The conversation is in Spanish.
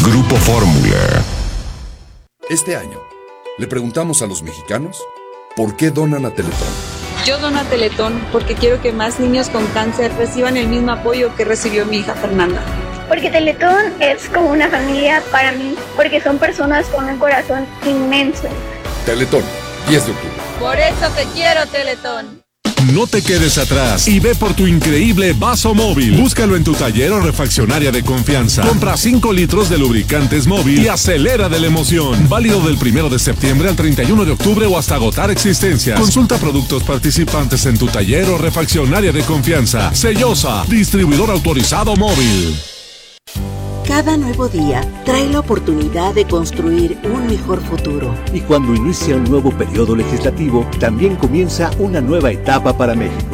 Grupo Fórmula. Este año, le preguntamos a los mexicanos por qué donan a Teletón. Yo dono a Teletón porque quiero que más niños con cáncer reciban el mismo apoyo que recibió mi hija Fernanda. Porque Teletón es como una familia para mí, porque son personas con un corazón inmenso. Teletón, 10 de octubre. Por eso te quiero, Teletón. No te quedes atrás y ve por tu increíble vaso móvil. Búscalo en tu taller o refaccionaria de confianza. Compra 5 litros de lubricantes móvil y acelera de la emoción. Válido del 1 de septiembre al 31 de octubre o hasta agotar existencias. Consulta productos participantes en tu taller o refaccionaria de confianza. Sellosa, distribuidor autorizado móvil. Cada nuevo día trae la oportunidad de construir un mejor futuro. Y cuando inicia un nuevo periodo legislativo, también comienza una nueva etapa para México.